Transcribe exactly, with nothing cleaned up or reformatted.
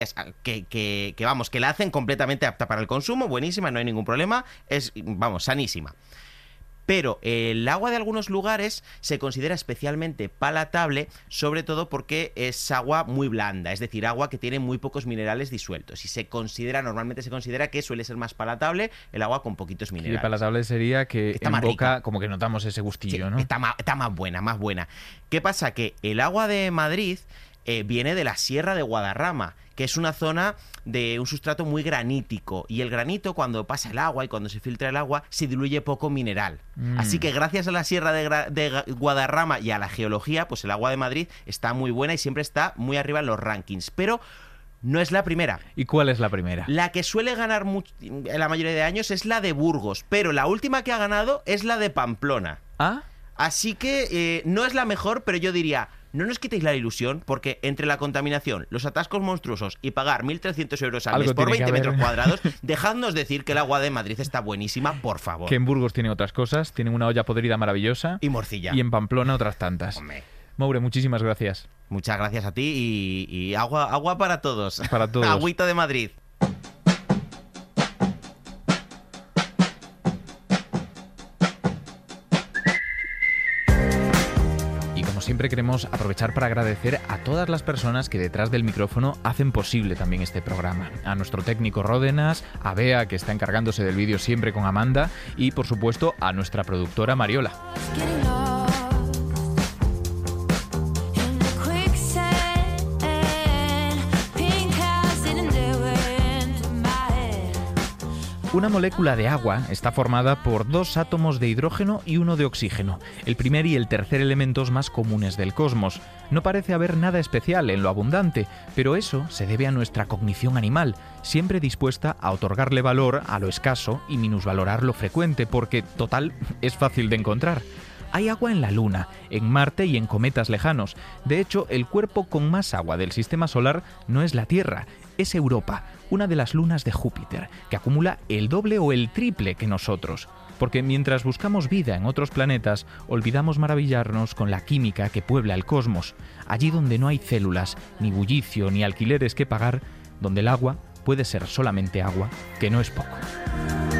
que, que, que vamos, que la hacen completamente apta para el consumo, buenísima, no hay ningún problema, es, vamos, sanísima. Pero el agua de algunos lugares se considera especialmente palatable, sobre todo porque es agua muy blanda, es decir, agua que tiene muy pocos minerales disueltos. Y se considera, normalmente se considera que suele ser más palatable el agua con poquitos minerales. Sí, palatable sería que está en más boca rica. Como que notamos ese gustillo, Sí, ¿no? Está más, está más buena, más buena. ¿Qué pasa? Que el agua de Madrid eh, viene de la Sierra de Guadarrama, que es una zona de un sustrato muy granítico, y el granito, cuando pasa el agua y cuando se filtra el agua, se diluye poco mineral. Mm. Así que gracias a la Sierra de, Gra- de Guadarrama y a la geología, pues el agua de Madrid está muy buena y siempre está muy arriba en los rankings. Pero no es la primera. ¿Y cuál es la primera? La que suele ganar much- en la mayoría de años es la de Burgos, pero la última que ha ganado es la de Pamplona. ¿Ah? Así que eh, no es la mejor, pero yo diría, no nos quitéis la ilusión, porque entre la contaminación, los atascos monstruosos y pagar mil trescientos euros al Algo mes por tiene que veinte haber. metros cuadrados, dejadnos decir que el agua de Madrid está buenísima, por favor. Que en Burgos tienen otras cosas, tienen una olla podrida maravillosa. Y morcilla. Y en Pamplona otras tantas. Hombre. Moure, muchísimas gracias. Muchas gracias a ti y, y agua, agua para todos. Para todos. Agüita de Madrid. Siempre queremos aprovechar para agradecer a todas las personas que detrás del micrófono hacen posible también este programa. A nuestro técnico Ródenas, a Bea, que está encargándose del vídeo siempre con Amanda, y por supuesto a nuestra productora Mariola. Una molécula de agua está formada por dos átomos de hidrógeno y uno de oxígeno, el primer y el tercer elementos más comunes del cosmos. No parece haber nada especial en lo abundante, pero eso se debe a nuestra cognición animal, siempre dispuesta a otorgarle valor a lo escaso y minusvalorar lo frecuente, porque, total, es fácil de encontrar. Hay agua en la Luna, en Marte y en cometas lejanos. De hecho, el cuerpo con más agua del Sistema Solar no es la Tierra, es Europa, una de las lunas de Júpiter, que acumula el doble o el triple que nosotros. Porque mientras buscamos vida en otros planetas, olvidamos maravillarnos con la química que puebla el cosmos. Allí donde no hay células, ni bullicio, ni alquileres que pagar, donde el agua puede ser solamente agua, que no es poco.